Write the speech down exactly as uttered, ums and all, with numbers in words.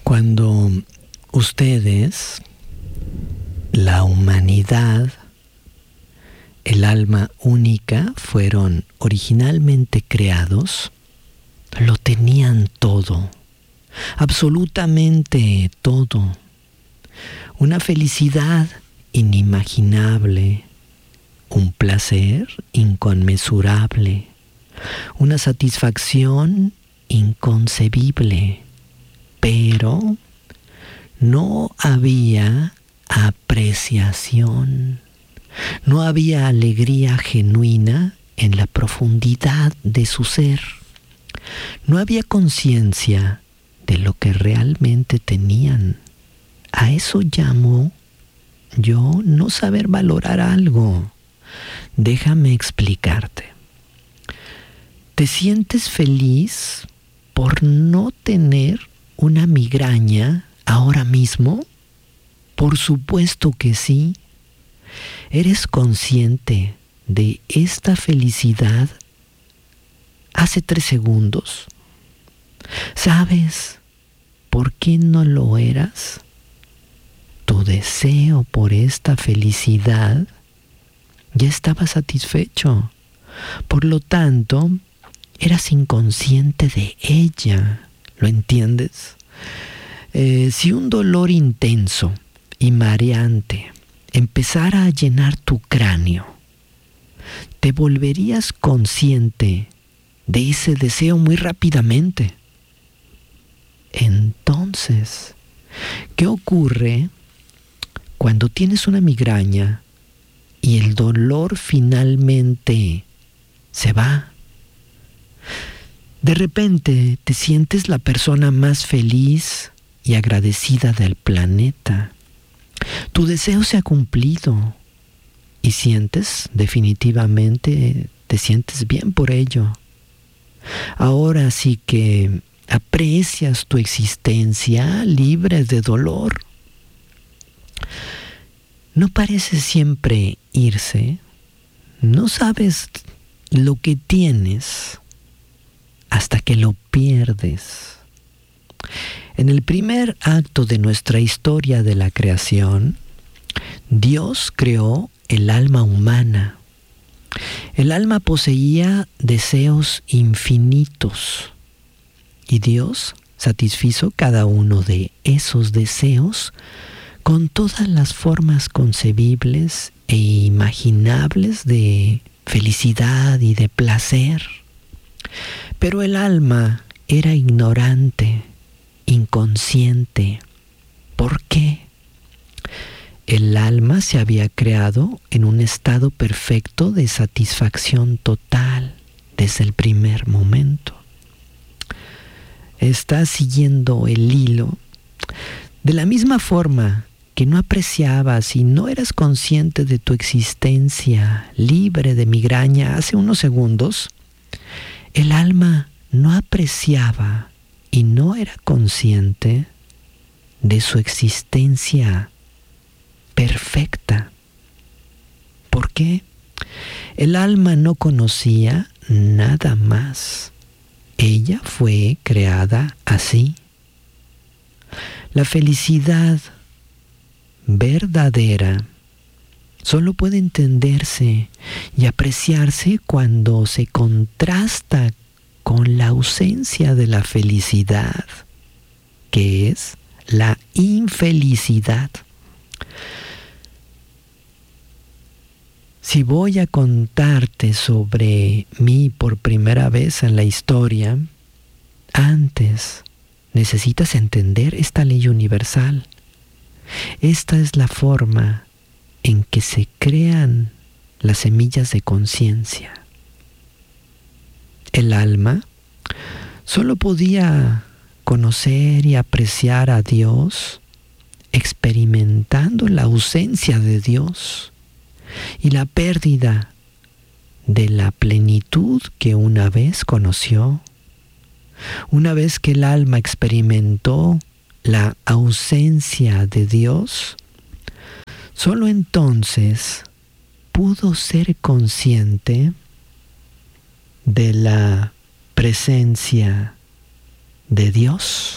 Cuando ustedes, la humanidad, el alma única, fueron originalmente creados, lo tenían todo, absolutamente todo. Una felicidad inimaginable, un placer inconmensurable, una satisfacción inconcebible, pero no había apreciación, no había alegría genuina en la profundidad de su ser, no había conciencia de lo que realmente tenían. A eso llamo yo no saber valorar algo. Déjame explicarte. ¿Te sientes feliz por no tener una migraña ahora mismo? Por supuesto que sí. ¿Eres consciente de esta felicidad hace tres segundos? ¿Sabes por qué no lo eras? Tu deseo por esta felicidad ya estaba satisfecho. Por lo tanto, eras inconsciente de ella. ¿Lo entiendes? Eh, si un dolor intenso y mareante empezara a llenar tu cráneo, te volverías consciente de ese deseo muy rápidamente. Entonces, ¿qué ocurre cuando tienes una migraña y el dolor finalmente se va? De repente te sientes la persona más feliz y agradecida del planeta. Tu deseo se ha cumplido y sientes, definitivamente, te sientes bien por ello. Ahora sí que aprecias tu existencia libre de dolor. No parece siempre irse. No sabes lo que tienes hasta que lo pierdes. En el primer acto de nuestra historia de la creación, Dios creó el alma humana. El alma poseía deseos infinitos y Dios satisfizo cada uno de esos deseos con todas las formas concebibles e imaginables de felicidad y de placer. Pero el alma era ignorante, inconsciente. ¿Por qué? El alma se había creado en un estado perfecto de satisfacción total desde el primer momento. Estás siguiendo el hilo. De la misma forma que no apreciabas y no eras consciente de tu existencia libre de migraña hace unos segundos, el alma no apreciaba y no era consciente de su existencia perfecta. ¿Por qué? El alma no conocía nada más. Ella fue creada así. La felicidad verdadera solo puede entenderse y apreciarse cuando se contrasta con la ausencia de la felicidad, que es la infelicidad. Si voy a contarte sobre mí por primera vez en la historia, antes necesitas entender esta ley universal. Esta es la forma en que se crean las semillas de conciencia. El alma solo podía conocer y apreciar a Dios experimentando la ausencia de Dios y la pérdida de la plenitud que una vez conoció. Una vez que el alma experimentó la ausencia de Dios, solo entonces pudo ser consciente de la presencia de Dios.